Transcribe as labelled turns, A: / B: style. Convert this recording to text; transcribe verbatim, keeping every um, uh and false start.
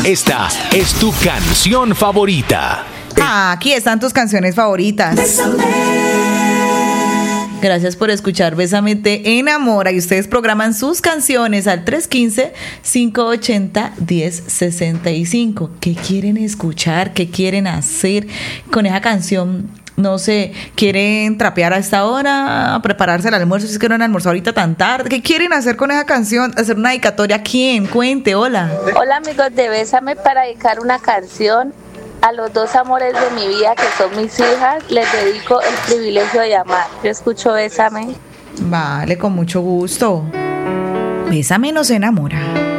A: Esta es tu canción favorita.
B: Ah, aquí están tus canciones favoritas. Gracias por escuchar Bésame Te Enamora. Y ustedes programan sus canciones al tres uno cinco, cinco ocho cero, uno cero seis cinco. ¿Qué quieren escuchar? ¿Qué quieren hacer con esa canción? No sé, ¿quieren trapear a esta hora? ¿A prepararse el almuerzo? Si es que no han almorzado ahorita tan tarde. ¿Qué quieren hacer con esa canción? ¿Hacer una dedicatoria a quién? Cuente, hola.
C: Hola amigos de Bésame, para dedicar una canción a los dos amores de mi vida, que son mis hijas. Les dedico el privilegio de amar. Yo escucho Bésame.
B: Vale, con mucho gusto. Bésame nos enamora.